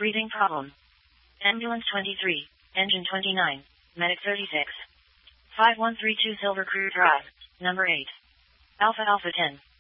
Breathing problem. Ambulance 23, engine 29, medic 36. 5132 Silver Crew Drive, number 8. Alpha Alpha 10.